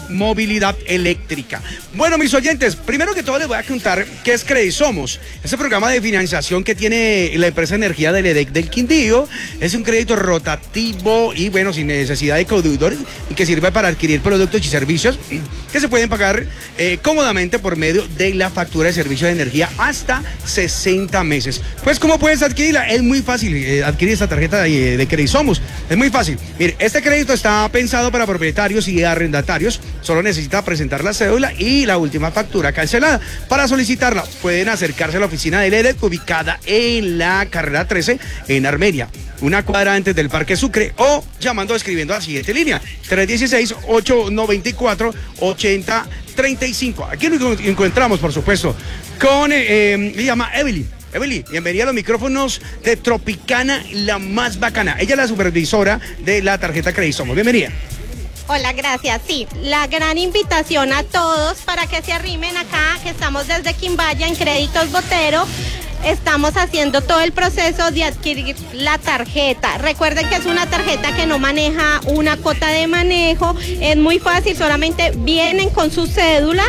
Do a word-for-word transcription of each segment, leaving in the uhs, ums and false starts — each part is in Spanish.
movilidad eléctrica. Bueno, mis oyentes, primero que todo les voy a contar qué es Credisomos. Ese programa de financiación que tiene la empresa de energía del E D E C del Quindío es un crédito rotativo y bueno, sin necesidad de codeudores y que sirve para adquirir productos y servicios que se pueden pagar eh, cómodamente por medio de la factura de servicio de energía hasta sesenta meses. Pues, ¿cómo puedes adquirirla? Es muy fácil eh, adquirir esta tarjeta de, de Credisomos. Es muy fácil. Mire, este crédito está pensado para propietarios y arrendatarios. Solo necesita presentar la cédula y la última factura cancelada. Para solicitarla, pueden acercarse a la oficina del E D E C ubicada en la carrera trece en Armenia, una cuadra antes del Parque Sucre, o llamando o escribiendo a la siguiente línea: tres uno seis, ocho nueve cuatro, ocho cero tres cinco. Aquí nos encontramos, por supuesto, con, eh, eh, me llama Evelyn. Evelyn, bienvenida a los micrófonos de Tropicana, la más bacana. Ella es la supervisora de la tarjeta Credisomos. Bienvenida. Hola, gracias. Sí, la gran invitación a todos para que se arrimen acá, que estamos desde Quimbaya en Créditos Botero. Estamos haciendo todo el proceso de adquirir la tarjeta. Recuerden que es una tarjeta que no maneja una cuota de manejo. Es muy fácil, solamente vienen con su cédula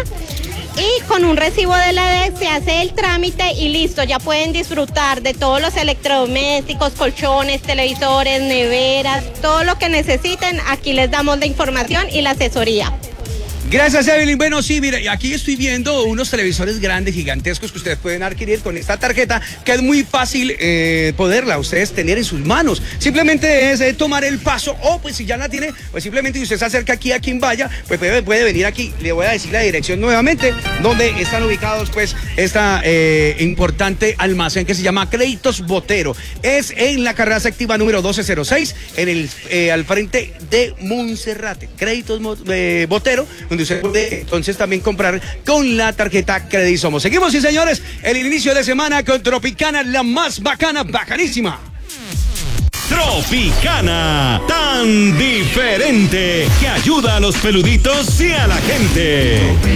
y con un recibo de la E D E C se hace el trámite y listo. Ya pueden disfrutar de todos los electrodomésticos, colchones, televisores, neveras, todo lo que necesiten. Aquí les damos la información y la asesoría. Gracias, Evelyn. Bueno, sí, mira, aquí estoy viendo unos televisores grandes, gigantescos que ustedes pueden adquirir con esta tarjeta, que es muy fácil eh, poderla ustedes tener en sus manos. Simplemente es eh, tomar el paso, o pues si ya la tiene, pues simplemente si usted se acerca aquí a Quimbaya, pues puede, puede venir aquí. Le voy a decir la dirección nuevamente, donde están ubicados pues esta eh, importante almacén que se llama Créditos Botero. Es en la carrera séptima número doce cero seis, en el, eh, al frente de Monserrate. Créditos eh, Botero, donde usted puede entonces también comprar con la tarjeta Credisomos. Seguimos, sí, señores, el inicio de semana con Tropicana, la más bacana, bacanísima. Tropicana, tan diferente, que ayuda a los peluditos y a la gente.